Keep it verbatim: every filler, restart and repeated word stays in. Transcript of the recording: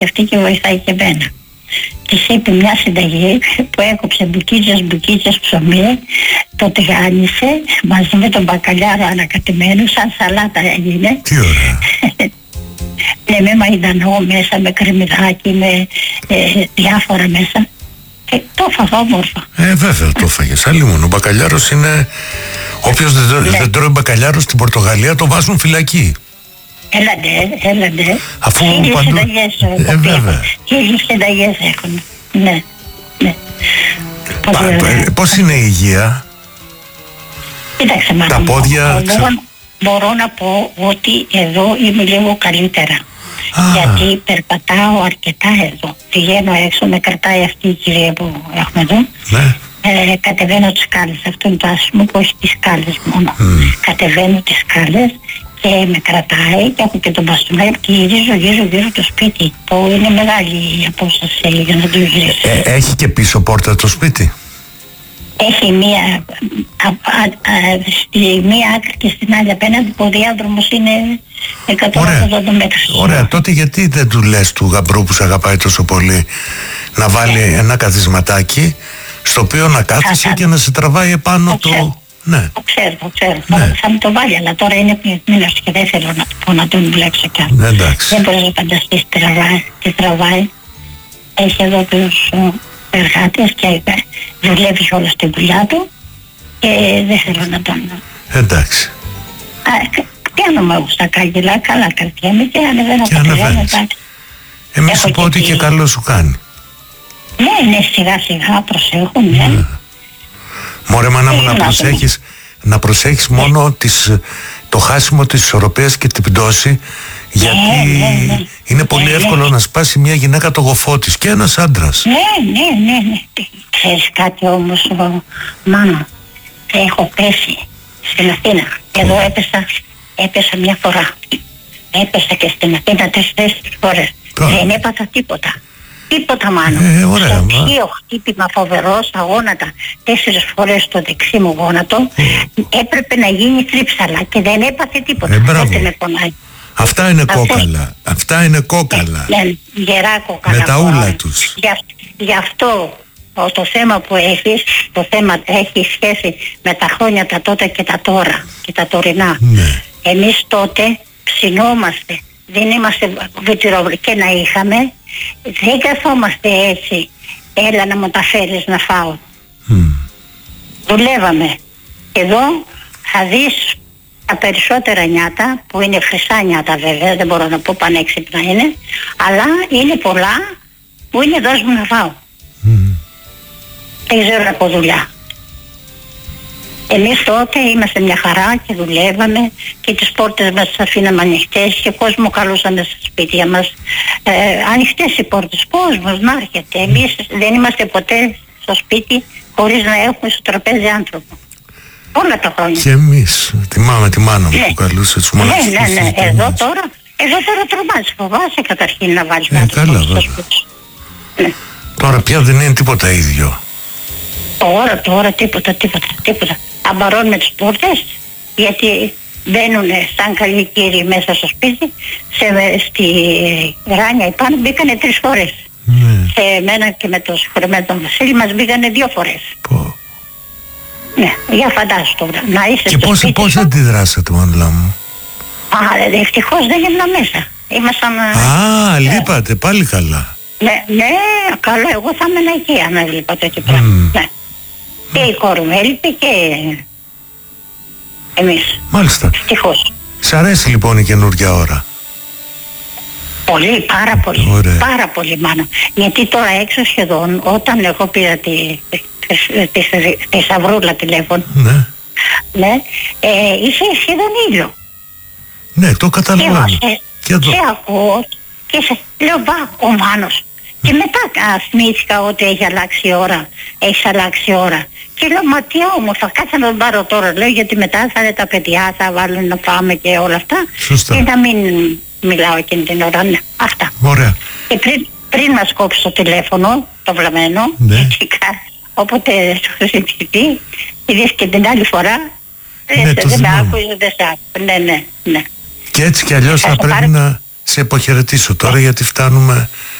και αυτή και βοηθάει και εμένα. Της είπε μια συνταγή που έκοψε μπουκίτσες μπουκίτσες ψωμί, το τηγάνισε μαζί με τον μπακαλιάρο ανακατεμένο, σαν σαλάτα έγινε. Τι ωραία. Ναι, με μαϊντανό μέσα, με κρεμμυδάκι, με ε, διάφορα μέσα. Και το έφαγα όμορφα. Ε, βέβαια το έφαγες. Άλλη μόνο. Ο μπακαλιάρος είναι... Όποιος δεν, ναι. δεν τρώει μπακαλιάρο στην Πορτογαλία το βάζουν φυλακή. Έλαντε, έλαντε. Αφού Χίλιες παντού... συνταγές ε, βέβαια. Χίλιες συνταγές έχουν. Ναι, ναι. Πα, ε, πώς είναι η υγεία? Κοίταξε, μάνα τα μου, πόδια... μπορώ, μπορώ να πω ότι εδώ είμαι λίγο καλύτερα. Α. Γιατί περπατάω αρκετά εδώ. Πηγαίνω έξω, με κρατάει αυτή η κυρία που έχουμε εδώ. Ναι. Ε, κατεβαίνω τις σκάλες. Αυτό είναι το άσχημο που έχει τις σκάλες μόνο. Mm. Κατεβαίνω τις σκάλες και με κρατάει και έχω και τον μπαστούνι και γυρίζω γύρω γύρω το σπίτι, που είναι μεγάλη η απόσταση για να το γυρίσω. Ε, έχει και πίσω πόρτα το σπίτι? Έχει μία α, α, α, στη μία άκρη και στην άλλη απέναντι, που ο διάδρομος είναι εκατόν ογδόντα μέτρους. Ωραία, τότε γιατί δεν του λες του γαμπρού που σε αγαπάει τόσο πολύ να βάλει yeah. ένα καθισματάκι στο οποίο να κάθεσαι yeah. και να σε τραβάει επάνω το... το... Ναι. Το ξέρω, το ξέρω. Ναι. Θα μου το βάλει, αλλά τώρα είναι πνευμένος και δεν θέλω να, πω, να τον βλέξω κι άλλο. Ναι, εντάξει. Δεν μπορείς να φανταστείς τι τραβάει, τι τραβάει. Έχει εδώ τους εργάτες και δουλεύει όλα στη δουλειά του και δεν θέλω να τον... Εντάξει. Πιάνομαι εγώ στα κάγκελα, καλά κρατιέμαι και ανεβαίνω και ανεβαίνεις. Εμείς σου πω ότι και καλό σου κάνει. Ναι, ναι, σιγά σιγά προσέχουν, ναι. ναι. Μωρέ μάνα μου, να προσέχεις, να προσέχεις ναι. μόνο τις, το χάσιμο της ισορροπίας και την πτώση, γιατί ναι, ναι, ναι. είναι πολύ ναι, εύκολο ναι. να σπάσει μια γυναίκα το γοφό της και ένας άντρας. Ναι, ναι, ναι, ναι. Ξέρεις κάτι όμως, μάνα, έχω πέσει στην Αθήνα. Εδώ oh. έπεσα, έπεσα μια φορά. Έπεσα και στην Αθήνα τέσσερις φορές. Oh. Δεν έπαθα τίποτα. Τίποτα μάνα. Ε, ωραία, στο ψίο χτύπημα φοβερό στα γόνατα, τέσσερις φορές στο δεξί μου γόνατο. Mm. Έπρεπε να γίνει τρίψαλα και δεν έπαθε τίποτα. Ε, μπράβο. Δεν με πονάει. Αυτά είναι Αυτές... κόκαλα. Αυτά είναι κόκαλα. Ναι, ναι, γερά κόκαλα. Με τα ούλα τους. Γι' αυτό, γι' αυτό το θέμα που έχεις, το θέμα έχει σχέση με τα χρόνια τα τότε και τα τώρα και τα τωρινά. Ναι. Εμείς τότε ψινόμαστε. Δεν είμαστε βιτυρόβροι και να είχαμε. Δεν καθόμαστε έτσι. Έλα να μου τα φέρεις να φάω. Mm. Δουλεύαμε. Εδώ θα δεις τα περισσότερα νιάτα, που είναι χρυσά νιάτα βέβαια, δεν μπορώ να πω πανέξυπνα είναι, αλλά είναι πολλά που είναι δώσ' μου να φάω. Mm. Δεν ξέρω από δουλειά. Εμείς τότε είμαστε μια χαρά και δουλεύαμε και τις πόρτες μας τις αφήναμε ανοιχτές και κόσμο καλούσαμε στα σπίτια μας. Ε, ανοιχτές οι πόρτες, κόσμος να έρχεται. Εμείς δεν είμαστε ποτέ στο σπίτι χωρίς να έχουμε στο τραπέζι άνθρωπο. Όλα τα χρόνια. Και εμείς, θυμάμαι τη μάνα μου ναι. που καλούσε τους μοναχικούς. Ναι, ναι, ναι. Εδώ τώρα, εδώ τώρα τρομάζεις, φοβάσαι καταρχήν να βάλεις ε, κάτι καλά, στο σπίτι. Ναι. Τώρα πια δεν είναι τίποτα ίδιο. Τώρα, τώρα, τίποτα, τίποτα, τίποτα. Αμπαρώνουμε τις πόρτες, γιατί μπαίνουν σαν καλοί κύριοι μέσα στο σπίτι, σε, στη Ράνια επάνω μπήκανε τρεις φορές. Mm. Σε μένα και με το συγχωρεμένο τον Βασίλη μας μπήκανε δύο φορές. Oh. Ναι, για φαντάσου τώρα. Να είσαι και στο πώς, σπίτι πώς σου. αντιδράσατε μόνουλα μου? Α, ευτυχώς δεν ήμουν μέσα. Ήμασταν... Α, λείπατε, πάλι καλά. Ναι, ναι, καλά, εγώ θα ήμουν εκεί αν έλειπα τέτοιο πράγμα. Mm. Ναι. Και η κόρη μου έλειπε και εμείς. Μάλιστα. Ευτυχώς. Σ' αρέσει λοιπόν η καινούργια ώρα? Πολύ, πάρα πολύ. Ωραία. Πάρα πολύ μάνα. Γιατί τώρα έξω σχεδόν, όταν εγώ πήρα τη, τη, τη, τη Σαβρούλα τηλέφωνο, ναι, ναι ε, είχε σχεδόν ήλιο. Ναι, το καταλαβαίνω. Και, σε, και σε ακούω και σε λέω βά, ο Μάνος. Και μετά θυμήθηκα ότι έχει αλλάξει η ώρα, έχει αλλάξει η ώρα. Και λέω, μα τι όμορφα, κάτσε να τον πάρω τώρα, λέω, γιατί μετά θα είναι τα παιδιά, θα βάλουν να πάμε και όλα αυτά. Σωστά. Και να μην μιλάω εκείνη την ώρα, ναι, αυτά. Ωραία. Και πριν, πριν μας κόψει το τηλέφωνο, το βλαμμένο, ναι, όποτε σου συζητηθεί, είδες και την άλλη φορά, ναι, δεν με άκουες, δεν σ' άκουες, ναι, ναι, ναι. Και έτσι κι αλλιώς θα, θα πρέπει πάρει... να, σε αποχαιρετήσω τώρα γιατί φτάνουμε